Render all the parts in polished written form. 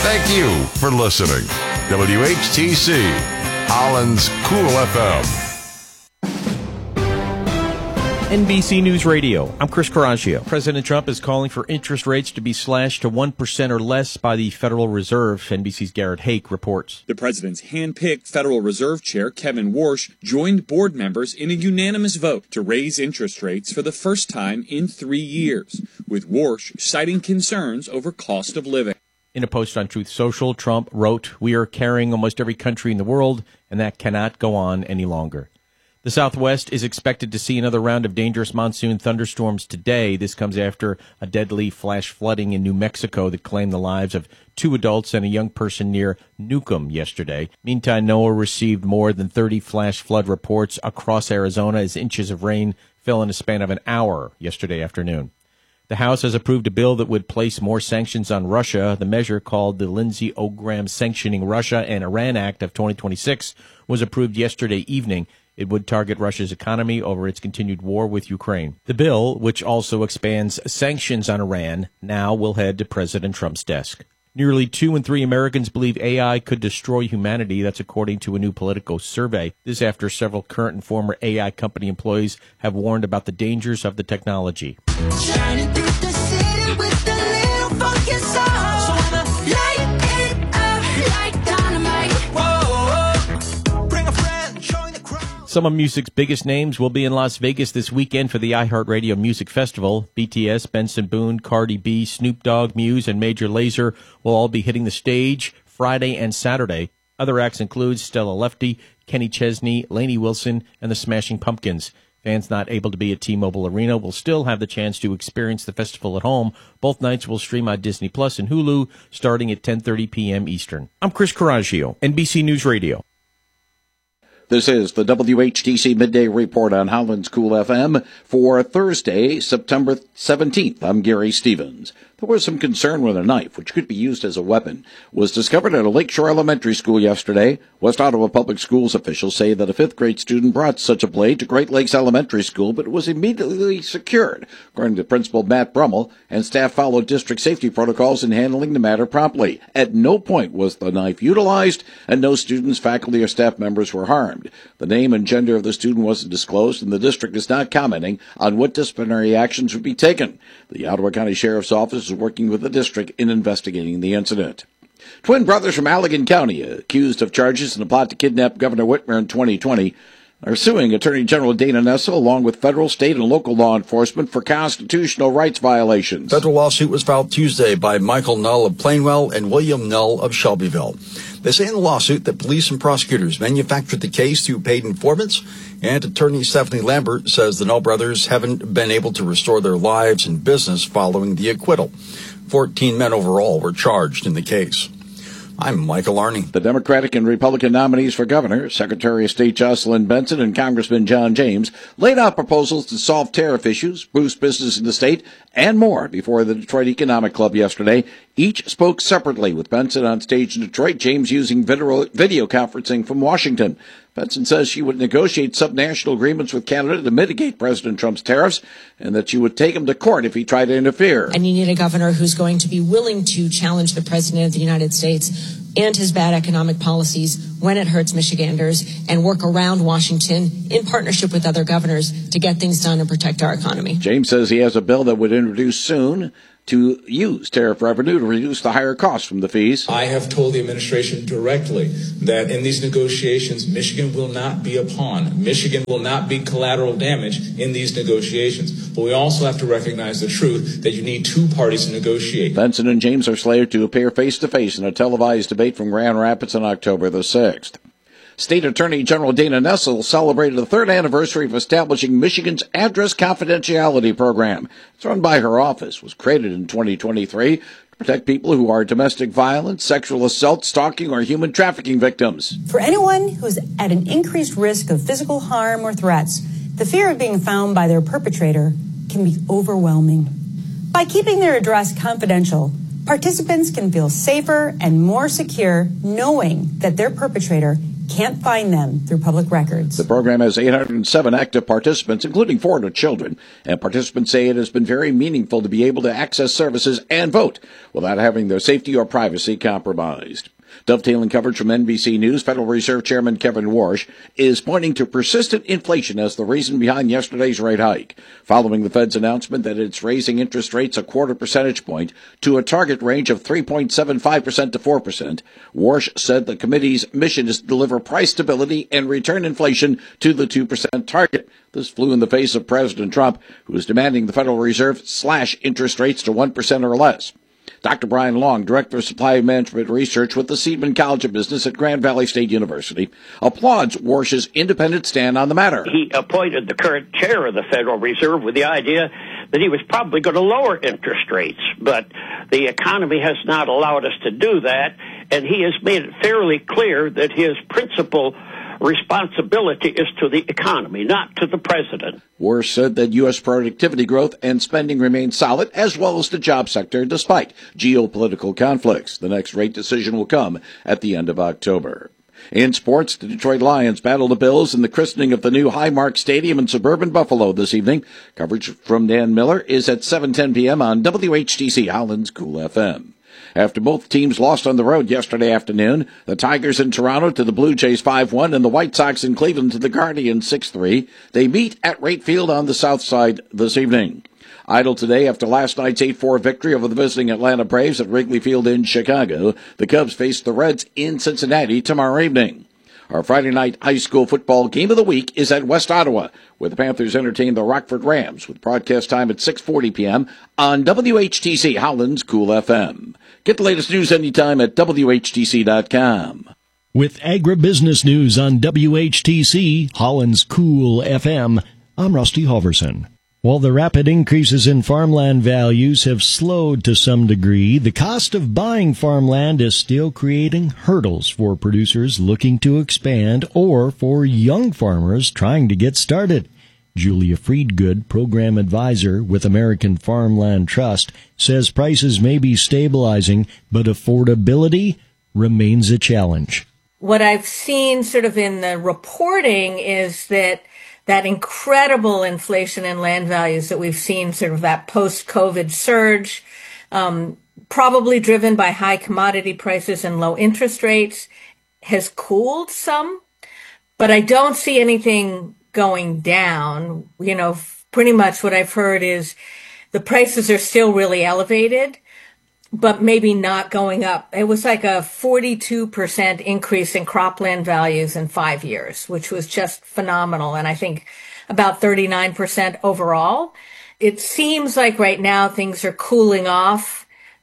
Thank you for listening. WHTC, Holland's Cool FM. NBC News Radio. I'm Chris Coraggio. President Trump is calling for interest rates to be slashed to 1% or less by the Federal Reserve. NBC's Garrett Hake reports. The president's hand-picked Federal Reserve Chair, Kevin Warsh, joined board members in a unanimous vote to raise interest rates for the first time in 3 years, with Warsh citing concerns over cost of living. In a post on Truth Social, Trump wrote, "We are carrying almost every country in the world, and that cannot go on any longer." The Southwest is expected to see another round of dangerous monsoon thunderstorms today. This comes after a deadly flash flooding in New Mexico that claimed the lives of 2 adults and a young person near Newcomb yesterday. Meantime, NOAA received more than 30 flash flood reports across Arizona as inches of rain fell in a span of an hour yesterday afternoon. The House has approved a bill that would place more sanctions on Russia. The measure, called the Lindsey Graham Sanctioning Russia and Iran Act of 2026, was approved yesterday evening. It would target Russia's economy over its continued war with Ukraine. The bill, which also expands sanctions on Iran, now will head to President Trump's desk. Nearly 2 in 3 Americans believe AI could destroy humanity. That's according to a new Politico survey. This after several current and former AI company employees have warned about the dangers of the technology. Shining through the city with a little funky sound. So I'ma light it up like dynamite. Whoa, bring a friend, join the crowd. Some of music's biggest names will be in Las Vegas this weekend for the iHeartRadio Music Festival. BTS, Benson Boone, Cardi B, Snoop Dogg, Muse, and Major Lazer will all be hitting the stage Friday and Saturday. Other acts include Stella Lefty, Kenny Chesney, Lainey Wilson, and the Smashing Pumpkins. Fans not able to be at T-Mobile Arena will still have the chance to experience the festival at home. Both nights will stream on Disney Plus and Hulu starting at 10:30 p.m. Eastern. I'm Chris Coraggio, NBC News Radio. This is the WHTC Midday Report on Holland's Cool FM for Thursday, September 17th. I'm Gary Stevens. There was some concern when a knife, which could be used as a weapon, was discovered at a Lakeshore Elementary School yesterday. West Ottawa Public Schools officials say that a 5th grade student brought such a blade to Great Lakes Elementary School, but it was immediately secured, according to Principal Matt Brummel, and staff followed district safety protocols in handling the matter promptly. At no point was the knife utilized, and no students, faculty, or staff members were harmed. The name and gender of the student wasn't disclosed, and the district is not commenting on what disciplinary actions would be taken. The Ottawa County Sheriff's Office is working with the district in investigating the incident. Twin brothers from Allegan County, accused of charges in a plot to kidnap Governor Whitmer in 2020, are suing Attorney General Dana Nessel along with federal, state, and local law enforcement for constitutional rights violations. Federal lawsuit was filed Tuesday by Michael Null of Plainwell and William Null of Shelbyville. They say in the lawsuit that police and prosecutors manufactured the case through paid informants, and attorney Stephanie Lambert says the Null brothers haven't been able to restore their lives and business following the acquittal. 14 men overall were charged in the case. I'm Michael Arney. The Democratic and Republican nominees for governor, Secretary of State Jocelyn Benson and Congressman John James, laid out proposals to solve tariff issues, boost business in the state, and more before the Detroit Economic Club yesterday. Each spoke separately, with Benson on stage in Detroit, James using video conferencing from Washington. Benson says she would negotiate subnational agreements with Canada to mitigate President Trump's tariffs, and that she would take him to court if he tried to interfere. And you need a governor who's going to be willing to challenge the President of the United States and his bad economic policies when it hurts Michiganders, and work around Washington in partnership with other governors to get things done and protect our economy. James says he has a bill that would introduce soon to use tariff revenue to reduce the higher costs from the fees. I have told the administration directly that in these negotiations, Michigan will not be a pawn. Michigan will not be collateral damage in these negotiations. But we also have to recognize the truth that you need two parties to negotiate. Benson and James are slated to appear face-to-face in a televised debate from Grand Rapids on October the 6th. State Attorney General Dana Nessel celebrated the 3rd anniversary of establishing Michigan's Address Confidentiality Program. It's run by her office, was created in 2023 to protect people who are domestic violence, sexual assault, stalking, or human trafficking victims. For anyone who's at an increased risk of physical harm or threats, the fear of being found by their perpetrator can be overwhelming. By keeping their address confidential, participants can feel safer and more secure knowing that their perpetrator can't find them through public records. The program has 807 active participants, including 400 children, and participants say it has been very meaningful to be able to access services and vote without having their safety or privacy compromised. Dovetailing coverage from NBC News, Federal Reserve Chairman Kevin Warsh is pointing to persistent inflation as the reason behind yesterday's rate hike, following the Fed's announcement that it's raising interest rates a quarter percentage point to a target range of 3.75% to 4%. Warsh said the committee's mission is to deliver price stability and return inflation to the 2% target. This flew in the face of President Trump, who is demanding the Federal Reserve slash interest rates to 1% or less. Dr. Brian Long, Director of Supply Management Research with the Seidman College of Business at Grand Valley State University, applauds Warsh's independent stand on the matter. He appointed the current chair of the Federal Reserve with the idea that he was probably going to lower interest rates, but the economy has not allowed us to do that, and he has made it fairly clear that his principal responsibility is to the economy, not to the president. Warsh said that U.S. productivity growth and spending remain solid, as well as the job sector, despite geopolitical conflicts. The next rate decision will come at the end of October. In sports, the Detroit Lions battle the Bills in the christening of the new Highmark Stadium in suburban Buffalo this evening. Coverage from Dan Miller is at 7:10 p.m. on WHTC Holland's Cool FM. After both teams lost on the road yesterday afternoon, the Tigers in Toronto to the Blue Jays 5-1 and the White Sox in Cleveland to the Guardians 6-3. They meet at Wright Field on the south side this evening. Idle today after last night's 8-4 victory over the visiting Atlanta Braves at Wrigley Field in Chicago. The Cubs face the Reds in Cincinnati tomorrow evening. Our Friday night high school football game of the week is at West Ottawa, where the Panthers entertain the Rockford Rams with broadcast time at 6:40 p.m. on WHTC Holland's Cool FM. Get the latest news anytime at WHTC.com. With agribusiness news on WHTC Holland's Cool FM, I'm Rusty Halverson. While the rapid increases in farmland values have slowed to some degree, the cost of buying farmland is still creating hurdles for producers looking to expand or for young farmers trying to get started. Julia Friedgood, program advisor with American Farmland Trust, says prices may be stabilizing, but affordability remains a challenge. What I've seen sort of in the reporting is that incredible inflation in land values that we've seen, sort of that post-COVID surge, probably driven by high commodity prices and low interest rates, has cooled some, but I don't see anything going down. You know, pretty much what I've heard is the prices are still really elevated, but maybe not going up. It was like a 42% increase in cropland values in 5 years, which was just phenomenal. And I think about 39% overall. It seems like right now things are cooling off.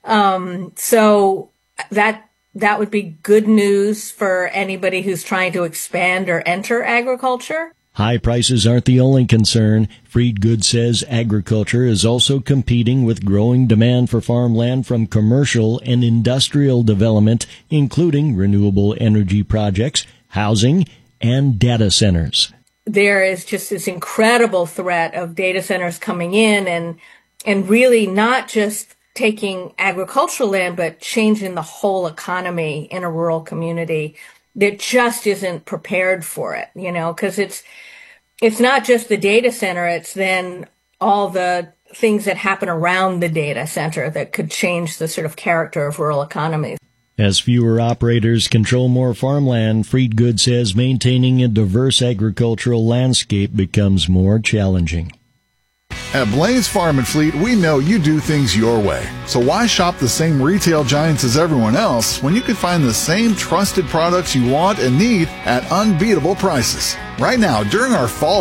So that would be good news for anybody who's trying to expand or enter agriculture. High prices aren't the only concern. Friedgood says agriculture is also competing with growing demand for farmland from commercial and industrial development, including renewable energy projects, housing, and data centers. There is just this incredible threat of data centers coming in and really not just taking agricultural land, but changing the whole economy in a rural community that just isn't prepared for it, you know, because it's not just the data center, it's then all the things that happen around the data center that could change the sort of character of rural economies. As fewer operators control more farmland, Friedgood says maintaining a diverse agricultural landscape becomes more challenging. At Blaine Farm and Fleet, we know you do things your way. So why shop the same retail giants as everyone else when you can find the same trusted products you want and need at unbeatable prices? Right now, during our fall